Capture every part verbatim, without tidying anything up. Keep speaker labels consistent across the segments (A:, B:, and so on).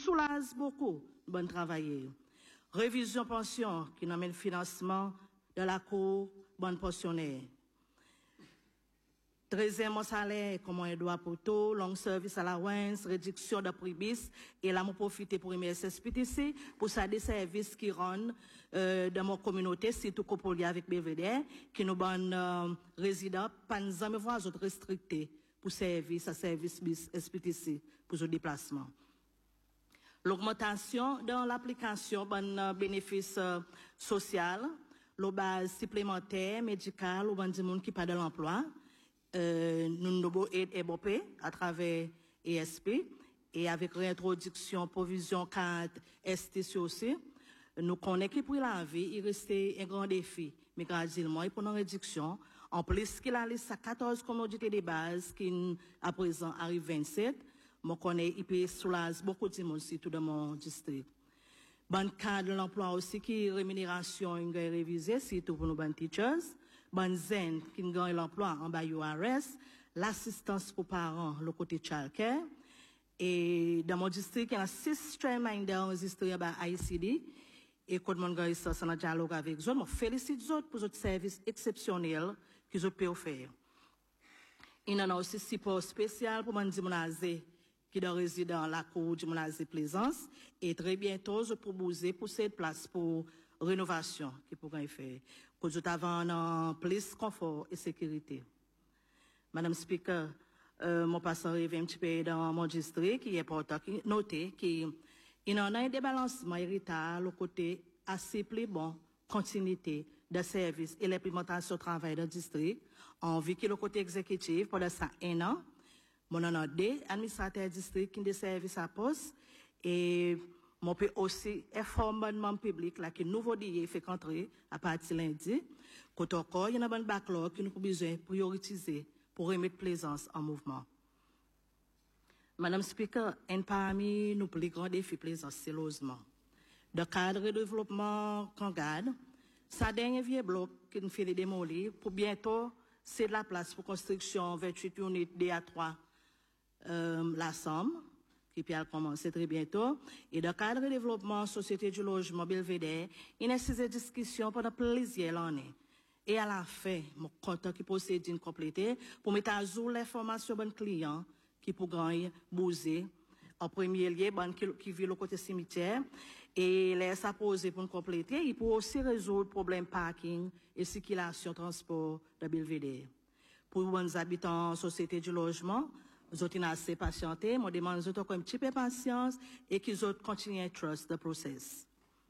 A: soulage beaucoup bon travailler. Révision pension qui nous amène financement de la cour bonne pensionnaire. Treizième salaire, comment il doit pour tout, long service allowance, réduction de prix et là, moi profiter pour M S S P T C, pour ça des services qui rendent, euh, dans mon communauté, surtout Copolia avec B V D, qui nous bonne, euh, résidents, pas nous jamais voir autres restrictés pour service, à service S P T C, pour ce déplacement. L'augmentation dans l'application, bon, euh, bénéfice, euh, social, le base supplémentaire, médical, ou bon, du monde qui pas de l'emploi, Euh, nous nous aide E B O P à travers E S P et avec réintroduction provision quatre S T C aussi nous connaissons que pour la vie il restait un grand défi mais graduellement et pour une réduction en plus qu'il a liste à quatorze commodités de base qui à présent arrive vingt-sept moi connais il peut soulager beaucoup de monde surtout dans mon district. Bon cadre de l'emploi aussi qui rémunération une révisée surtout pour nos bonnes teachers. Bon zen qui gagne l'emploi en bas U R S, l'assistance pour parents, le côté childcare. Et dans mon district, il y a six streamlines enregistrés par I C D. Et quand mon gars ça, en dialogue avec eux, je félicite eux pour ce service exceptionnel qu'ils peuvent faire. Il y en a aussi un support spécial pour mon dimanche qui doit résider dans la cour du Monazé Plaisance. Et très bientôt, je propose pour cette place pour rénovation qui pourrait faire. Que nous avons plus confort et sécurité. Madame Speaker, euh, mon passeur est un petit peu dans mon district qui est important, qui noté qu'il y en a un débalancement héritage le côté assez plus bon, continuité de service et l'implémentation du travail dans le district, en vue que le côté exécutif pendant ça un an. Mon en a deux administrateurs district qui ont des services à poste et mon peut aussi informer le public là que nouveau D I fait entrer à partir lundi. Quand encore il y a un backlog que nous avons besoin de prioriser pour remettre plaisance en mouvement. Madame Speaker, un parmi nos plus grands défis plaisance, c'est le logement. Dans le cadre de développement qu'on garde, ça dernier vieux bloc qui nous fait les démolir pour bientôt c'est de la place pour construction vingt-huit unités D A trois euh, la Somme qui peut commencer très bientôt. Et dans le cadre de développement société du logement Belvédère, il y a ces discussions pendant plusieurs années. Et à la fin, mon compte qui possède une complétée pour mettre à jour l'information de client qui pour gagner bouger. En premier lieu, ban qui, qui vit le côté cimetière et laisse à poser pour nous compléter. Il peut aussi résoudre le problème parking et circulation transport de Belvédère. Pour les habitants société du logement, nous avons assez patienté. Moi, demande aux autres un petit peu de patience et qu'ils autres continuent à trust the process.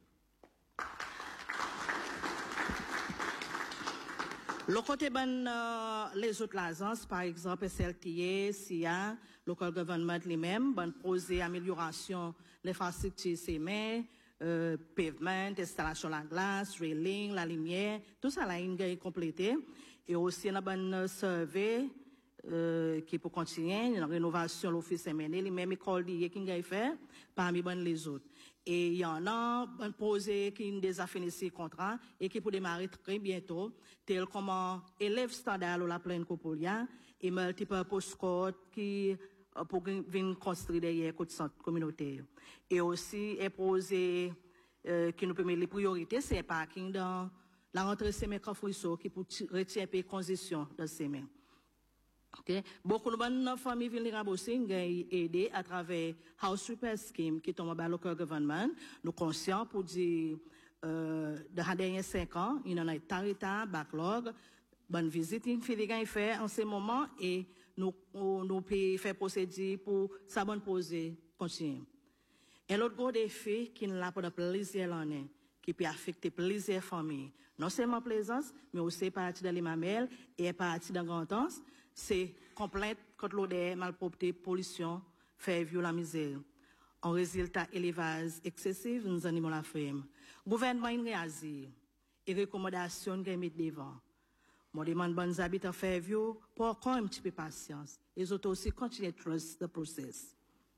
A: Le côté ben, euh, les autres agences, par exemple, S L T A, S I A, Local Government lui-même, ben, projet amélioration, l'infrastructure C M E, euh, pavement, installation de la glace, railing, la lumière, tout ça là, il est complété. Et aussi, il y a un survey, euh, qui peut continuer, une rénovation, l'office M N E, les mêmes écoles d'hier qui ont fait, parmi ben, les autres. Et il y en a un projet qui a déjà fini ses contrats et qui peut démarrer très bientôt, tel comme élève standard ou la plaine Copolia et multipurpose code qui pour venir construire derrière côté centre communautaire. Et aussi un projet euh, qui nous permet les priorités, c'est un parking dans la rentrée semaine Cafouisseau qui peut retirer un peu de congestion dans ces mains. Okay. Beaucoup de bonnes familles vulnérables aussi ont aidé à travers House Repair Scheme qui tombe à local government. Nous conscients pour dire, euh, dans les derniers cinq ans, il y en a tarita, backlog, bonne visite, il fait des gains fait en ce moment et nous, nous pouvons faire procéder pour sa bonne posée continuer. Et l'autre gros défi qui nous l'a pour plusieurs années, qui peut affecter plusieurs familles, non seulement Plaisance, mais aussi partie dans les mamelles et partie dans Grand-Anse, c'est complainte contre l'odeur, malpropreté, pollution, fait vivre la misère. En résultat, élevage excessif, nous animons la ferme. Gouvernement, il réagit. Et recommandations, il met devant. Moi, demande bonnes habitants faire vivre pour encore un petit peu de patience. Ils ont aussi continué à trust the process.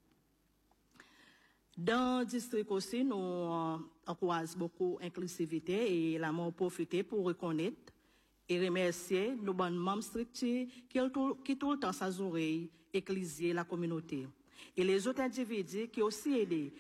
A: Dans le district aussi, nous euh, encourageons beaucoup l'inclusivité et la mort profiter pour reconnaître et remercier nos bonnes membres structures qui, qui tout le temps s'assurent ecclésier la communauté. Et les autres individus qui ont aussi aidé